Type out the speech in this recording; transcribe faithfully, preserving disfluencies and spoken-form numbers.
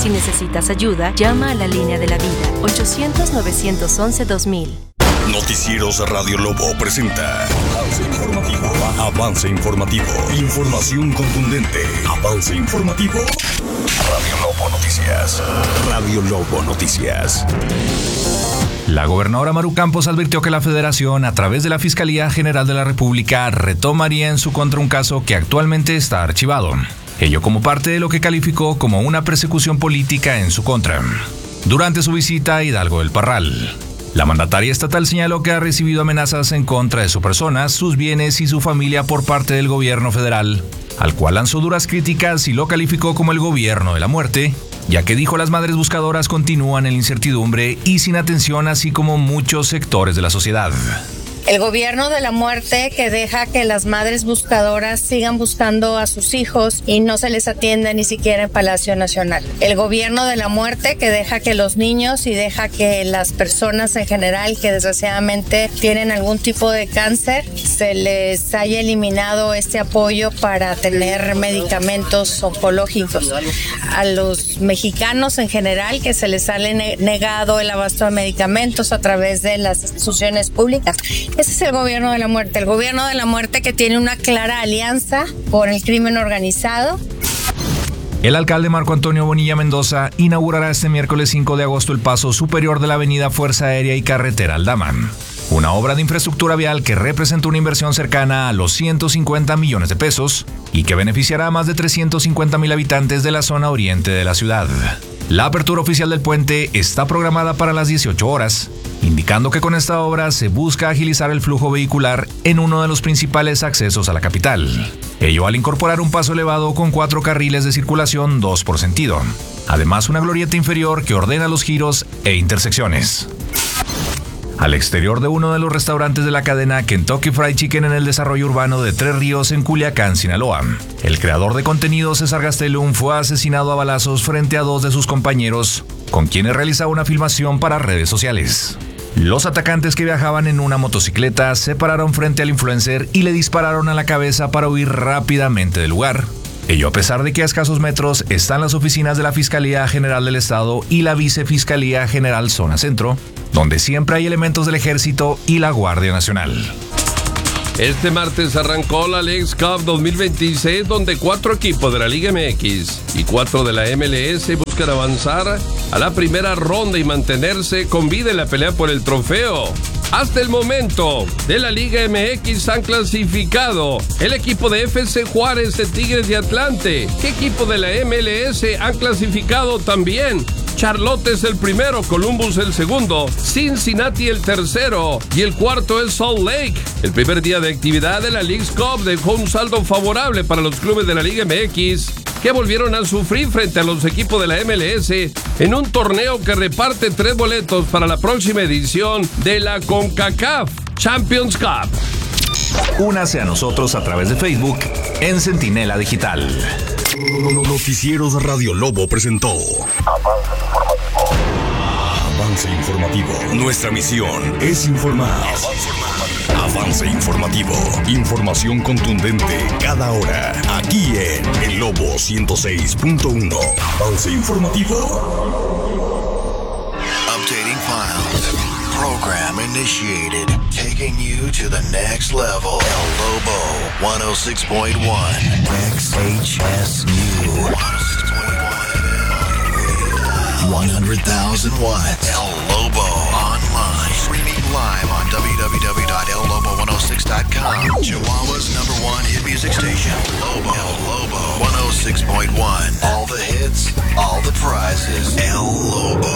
Si necesitas ayuda, llama a la línea de la vida, ochocientos, novecientos once, dos mil. Noticieros Radio Lobo presenta Avance Informativo. Avance Informativo. Información contundente. Avance Informativo. Radio Lobo Noticias. Radio Lobo Noticias. La gobernadora Maru Campos advirtió que la Federación, a través de la Fiscalía General de la República, retomaría en su contra un caso que actualmente está archivado. Ello como parte de lo que calificó como una persecución política en su contra. Durante su visita a Hidalgo del Parral, la mandataria estatal señaló que ha recibido amenazas en contra de su persona, sus bienes y su familia por parte del gobierno federal, al cual lanzó duras críticas y lo calificó como el gobierno de la muerte, ya que dijo las madres buscadoras continúan en la incertidumbre y sin atención, así como muchos sectores de la sociedad. El gobierno de la muerte que deja que las madres buscadoras sigan buscando a sus hijos y no se les atienda ni siquiera en Palacio Nacional. El gobierno de la muerte que deja que los niños y deja que las personas en general que desgraciadamente tienen algún tipo de cáncer se les haya eliminado este apoyo para tener medicamentos oncológicos. A los mexicanos en general que se les ha negado el abasto de medicamentos a través de las instituciones públicas. Ese es el gobierno de la muerte, el gobierno de la muerte que tiene una clara alianza con el crimen organizado. El alcalde Marco Antonio Bonilla Mendoza inaugurará este miércoles cinco de agosto el paso superior de la avenida Fuerza Aérea y Carretera Aldama, una obra de infraestructura vial que representa una inversión cercana a los ciento cincuenta millones de pesos y que beneficiará a más de trescientos cincuenta mil habitantes de la zona oriente de la ciudad. La apertura oficial del puente está programada para las dieciocho horas, indicando que con esta obra se busca agilizar el flujo vehicular en uno de los principales accesos a la capital. Ello al incorporar un paso elevado con cuatro carriles de circulación, dos por sentido. Además, una glorieta inferior que ordena los giros e intersecciones. Al exterior de uno de los restaurantes de la cadena Kentucky Fried Chicken en el desarrollo urbano de Tres Ríos en Culiacán, Sinaloa, el creador de contenido César Gastelum fue asesinado a balazos frente a dos de sus compañeros, con quienes realizaba una filmación para redes sociales. Los atacantes, que viajaban en una motocicleta, se pararon frente al influencer y le dispararon a la cabeza para huir rápidamente del lugar. Ello a pesar de que a escasos metros están las oficinas de la Fiscalía General del Estado y la Vicefiscalía General Zona Centro, donde siempre hay elementos del Ejército y la Guardia Nacional. Este martes arrancó la Leagues Cup dos mil veintiséis, donde cuatro equipos de la Liga M X y cuatro de la M L S buscan avanzar a la primera ronda y mantenerse con vida en la pelea por el trofeo. Hasta el momento, de la Liga M X han clasificado el equipo de F C Juárez, de Tigres de Atlante. ¿Qué equipo de la M L S han clasificado también? Charlotte es el primero, Columbus el segundo, Cincinnati el tercero y el cuarto es Salt Lake. El primer día de actividad de la Leagues Cup dejó un saldo favorable para los clubes de la Liga M X, que volvieron a sufrir frente a los equipos de la M L S en un torneo que reparte tres boletos para la próxima edición de la CONCACAF Champions Cup. Únase a nosotros a través de Facebook en Centinela Digital. Noticieros Radio Lobo presentó Avance Informativo. Avance Informativo. Nuestra misión es informar. Avance Informativo. Información contundente cada hora. Aquí en El Lobo ciento seis punto uno. Avance Informativo. Updating files. Program initiated. Taking you to the next level. El Lobo one oh six point one. X H S U. one hundred thousand watts. El Lobo online. Streaming live on w w w dot el lobo one oh six dot com. Chihuahua's number one hit music station. Lobo. El Lobo one oh six point one. All the hits, all the prizes. El Lobo.